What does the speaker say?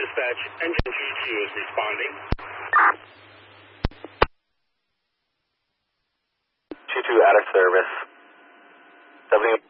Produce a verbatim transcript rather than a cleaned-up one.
dispatch, engine G two is responding. G two out of service. W